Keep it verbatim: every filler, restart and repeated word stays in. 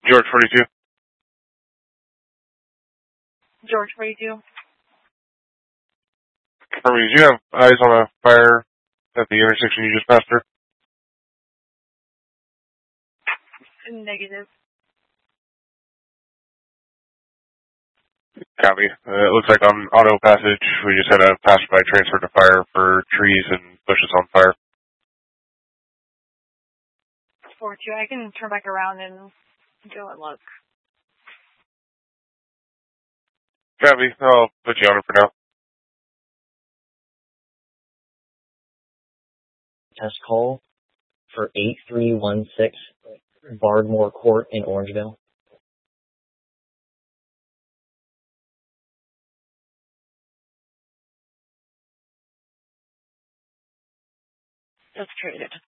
George forty-two. George forty-two. Confirming, do you have eyes on a fire at the intersection you just passed through? Negative. Copy. Uh, it looks like on auto passage, we just had a passerby transfer to fire for trees and bushes on fire. four two, I can turn back around and go and look. Copy. I'll put you on it for now. Test call for eight three one six Bardmore Court in Orangevale. That's traded.